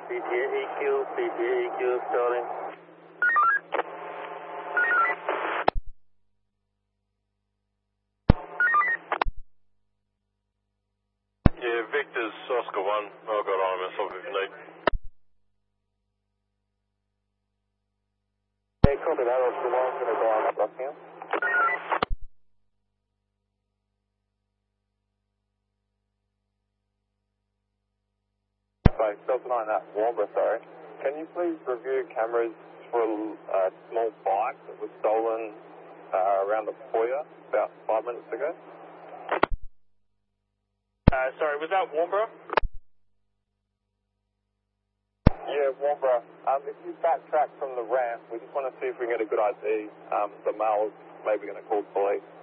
PTA EQ, starting. Yeah, Victor's Oscar 1. I've got RMS off if you need. Yeah, copy that, Oscar 1, going to go on up, Rockingham. Sorry, Delta 9 at Warnbro, sorry. Can you please review cameras for a small bike that was stolen around the foyer about 5 minutes ago? Sorry, was that Warnbro? Yeah, Warnbro. If you backtrack from the ramp, we just want to see if we can get a good ID. The male's maybe going to call police.